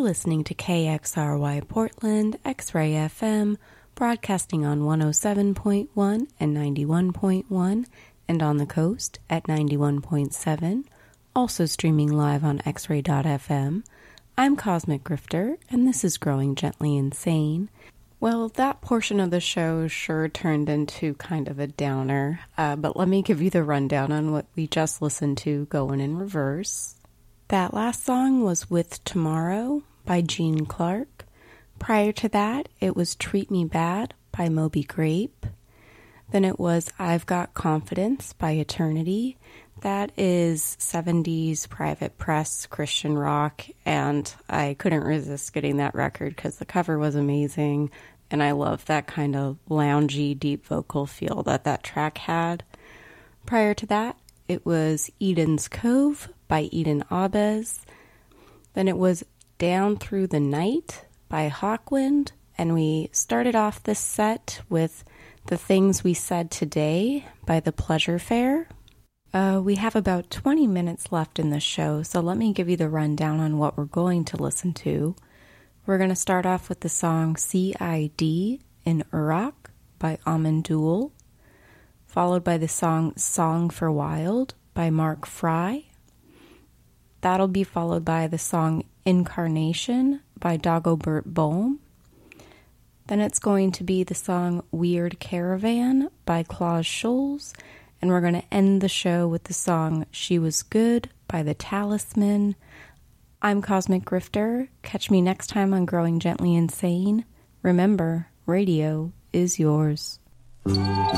listening to KXRY Portland, X-Ray FM, broadcasting on 107.1 and 91.1, and on the coast at 91.7, also streaming live on xray.fm. I'm Cosmic Grifter, and this is Growing Gently Insane. Well, that portion of the show sure turned into kind of a downer, but let me give you the rundown on what we just listened to going in reverse. That last song was With Tomorrow by Gene Clark. Prior to that, it was Treat Me Bad by Moby Grape. Then it was I've Got Confidence by Eternity. That is 70s private press Christian rock, and I couldn't resist getting that record because the cover was amazing, and I love that kind of loungy, deep vocal feel that track had. Prior to that, it was Eden's Cove by Eden Abes. Then it was Down Through the Night by Hawkwind. And we started off this set with The Things We Said Today by The Pleasure Fair. We have about 20 minutes left in the show, so let me give you the rundown on what we're going to listen to. We're going to start off with the song C.I.D. in Uruk by Amandul, followed by the Song for Wild by Mark Fry. That'll be followed by the song Incarnation by Dagobert Bohm. Then it's going to be the song Weird Caravan by Klaus Schulze. And we're going to end the show with the song She Was Good by The Talisman. I'm Cosmic Grifter. Catch me next time on Growing Gently Insane. Remember, radio is yours.